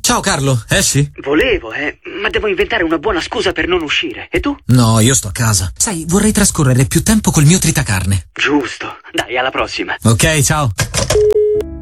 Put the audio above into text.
Ciao Carlo, esci? Volevo, ma devo inventare una buona scusa per non uscire. E tu? No, io sto a casa. Sai, vorrei trascorrere più tempo col mio tritacarne. Giusto. Dai, alla prossima. Ok, ciao.